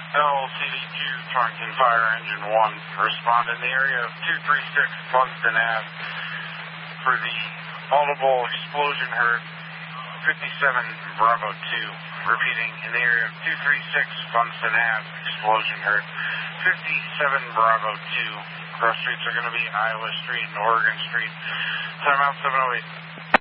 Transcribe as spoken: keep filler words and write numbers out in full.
L C D two, Torrington Fire Engine one, respond in the area of two three six Funston Ave for the audible explosion heard, fifty-seven Bravo two. Repeating, in the area of two three six Funston Ave, explosion heard, fifty-seven Bravo two. Cross streets are going to be Iowa Street and Oregon Street. Timeout seven oh eight.